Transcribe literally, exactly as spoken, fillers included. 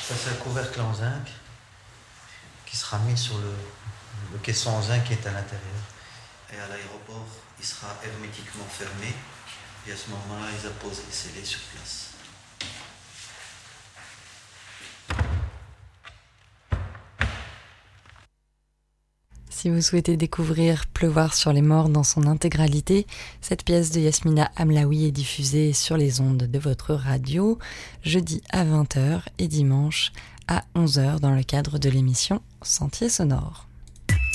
Ça, c'est un couvercle en zinc qui sera mis sur le, le caisson en zinc qui est à l'intérieur. Et à l'aéroport, il sera hermétiquement fermé. Et à ce moment-là, ils apposent les scellés sur place. Si vous souhaitez découvrir Pleuvoir sur les morts dans son intégralité, cette pièce de Yasmina Hamlaoui est diffusée sur les ondes de votre radio, jeudi à vingt heures et dimanche à onze heures dans le cadre de l'émission Sentier sonore.